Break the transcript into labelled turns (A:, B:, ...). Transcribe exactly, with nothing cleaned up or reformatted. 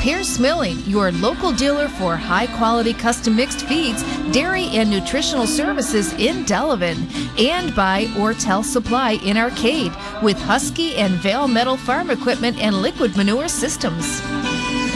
A: Pearce Milling, your local dealer for high-quality custom mixed feeds, dairy, and nutritional services in Delavan. And by Ortel Supply in Arcade with Husky and Vale Metal farm equipment and liquid manure systems.